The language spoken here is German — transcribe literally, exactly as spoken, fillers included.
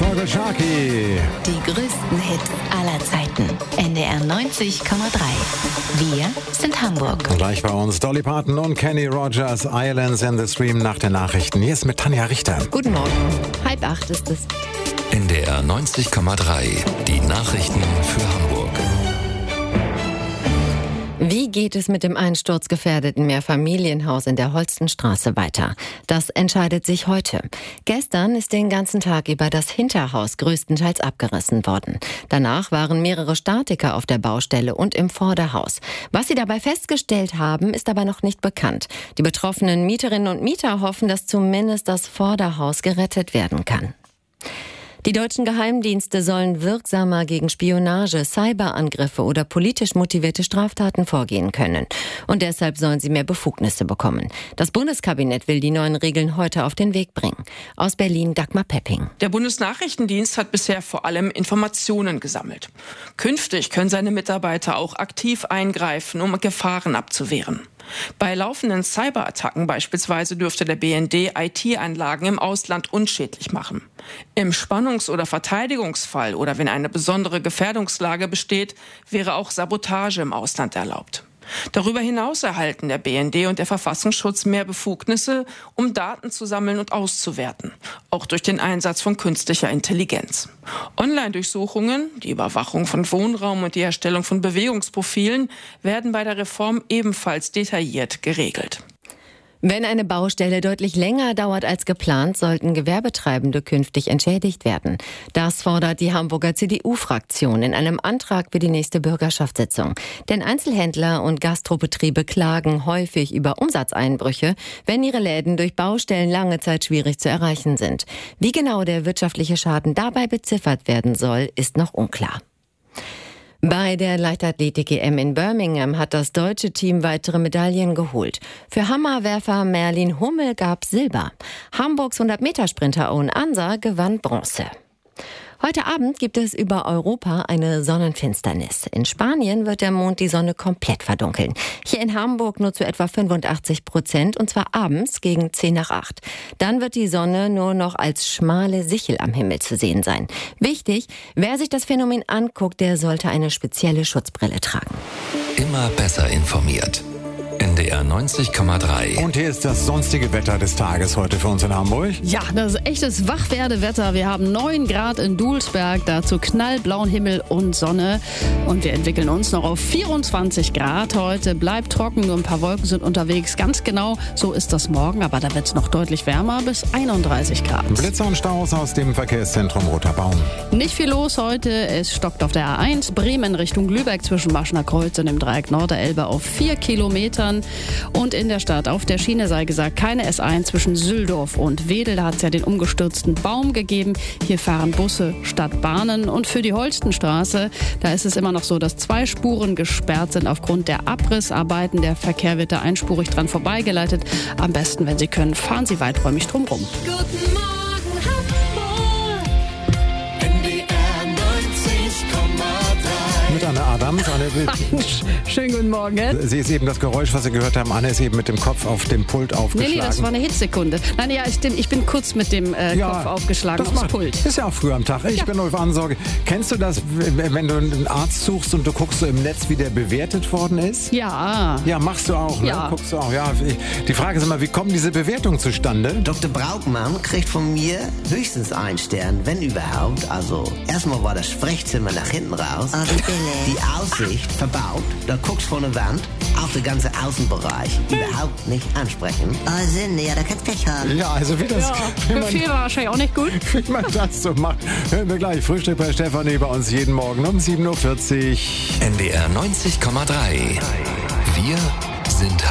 Vogel Sharky. Die größten Hits aller Zeiten. N D R neunzig Komma drei. Wir sind Hamburg. Gleich bei uns Dolly Parton und Kenny Rogers, Islands in the Stream nach den Nachrichten. Hier ist mit Tanja Richter. Guten Morgen. Halb acht ist es. N D R neunzig Komma drei. Die Nachrichten für Hamburg. Wie geht es mit dem einsturzgefährdeten Mehrfamilienhaus in der Holstenstraße weiter? Das entscheidet sich heute. Gestern ist den ganzen Tag über das Hinterhaus größtenteils abgerissen worden. Danach waren mehrere Statiker auf der Baustelle und im Vorderhaus. Was sie dabei festgestellt haben, ist aber noch nicht bekannt. Die betroffenen Mieterinnen und Mieter hoffen, dass zumindest das Vorderhaus gerettet werden kann. Die deutschen Geheimdienste sollen wirksamer gegen Spionage, Cyberangriffe oder politisch motivierte Straftaten vorgehen können. Und deshalb sollen sie mehr Befugnisse bekommen. Das Bundeskabinett will die neuen Regeln heute auf den Weg bringen. Aus Berlin Dagmar Pepping. Der Bundesnachrichtendienst hat bisher vor allem Informationen gesammelt. Künftig können seine Mitarbeiter auch aktiv eingreifen, um Gefahren abzuwehren. Bei laufenden Cyberattacken beispielsweise dürfte der B N D I T-Anlagen im Ausland unschädlich machen. Im Spannungs- oder Verteidigungsfall oder wenn eine besondere Gefährdungslage besteht, wäre auch Sabotage im Ausland erlaubt. Darüber hinaus erhalten der B N D und der Verfassungsschutz mehr Befugnisse, um Daten zu sammeln und auszuwerten, auch durch den Einsatz von künstlicher Intelligenz. Online-Durchsuchungen, die Überwachung von Wohnraum und die Erstellung von Bewegungsprofilen werden bei der Reform ebenfalls detailliert geregelt. Wenn eine Baustelle deutlich länger dauert als geplant, sollten Gewerbetreibende künftig entschädigt werden. Das fordert die Hamburger C D U-Fraktion in einem Antrag für die nächste Bürgerschaftssitzung. Denn Einzelhändler und Gastrobetriebe klagen häufig über Umsatzeinbrüche, wenn ihre Läden durch Baustellen lange Zeit schwierig zu erreichen sind. Wie genau der wirtschaftliche Schaden dabei beziffert werden soll, ist noch unklar. Bei der Leichtathletik-E M in Birmingham hat das deutsche Team weitere Medaillen geholt. Für Hammerwerfer Merlin Hummel gab Silber. Hamburgs hundert-Meter-Sprinter Owen Ansa gewann Bronze. Heute Abend gibt es über Europa eine Sonnenfinsternis. In Spanien wird der Mond die Sonne komplett verdunkeln. Hier in Hamburg nur zu etwa fünfundachtzig Prozent und zwar abends gegen zehn nach acht. Dann wird die Sonne nur noch als schmale Sichel am Himmel zu sehen sein. Wichtig, wer sich das Phänomen anguckt, der sollte eine spezielle Schutzbrille tragen. Immer besser informiert. N D R neunzig Komma drei. Und hier ist das sonstige Wetter des Tages heute für uns in Hamburg. Ja, das ist echtes Wachwerdewetter. Wir haben neun Grad in Dulsberg, dazu knallblauen Himmel und Sonne. Und wir entwickeln uns noch auf vierundzwanzig Grad heute. Bleibt trocken, nur ein paar Wolken sind unterwegs. Ganz genau so ist das morgen, aber da wird es noch deutlich wärmer, bis einunddreißig Grad. Blitzer und Staus aus dem Verkehrszentrum Roter Baum. Nicht viel los heute. Es stockt auf der A eins Bremen Richtung Lübeck zwischen Maschner Kreuz und dem Dreieck Norderelbe auf vier Kilometern. Und in der Stadt auf der Schiene sei gesagt, keine S eins zwischen Süldorf und Wedel. Da hat es ja den umgestürzten Baum gegeben. Hier fahren Busse statt Bahnen. Und für die Holstenstraße, da ist es immer noch so, dass zwei Spuren gesperrt sind aufgrund der Abrissarbeiten. Der Verkehr wird da einspurig dran vorbeigeleitet. Am besten, wenn Sie können, fahren Sie weiträumig drumherum. Guten Morgen, Hamburg. N D R neunzig Komma drei. Mit Anne Adams. Anne, Schönen guten Morgen. Sie ist eben das Geräusch, was Sie gehört haben. Anne ist eben mit dem Kopf auf dem Pult aufgeschlagen. Nee, nee, das war eine Hitzsekunde. Nein, ja, ich, ich bin kurz mit dem äh, ja, Kopf aufgeschlagen aufs macht, Pult. Ist ja auch früh am Tag. Ich ja. bin Ulf Ansorge. Kennst du das, wenn du einen Arzt suchst und du guckst so im Netz, wie der bewertet worden ist? Ja. Ja, machst du auch, ne? Ja. Guckst du auch. Ja, die Frage ist immer, wie kommen diese Bewertungen zustande? Doktor Braukmann kriegt von mir höchstens einen Stern, wenn überhaupt. Also, erstmal war das Sprechzimmer nach hinten raus. Oh, die Billig. Die Aussicht verbaut. Da guckst von der Wand. Auch der ganze Außenbereich überhaupt nicht ansprechen. Oh, Sünde, ja, da kannst du Pech haben. Ja, also wie das... Ja, wie für man, viele war wahrscheinlich auch nicht gut. wie man das so macht, hören wir gleich. Frühstück bei Stefanie bei uns jeden Morgen um sieben Uhr vierzig. N D R neunzig Komma drei. Wir sind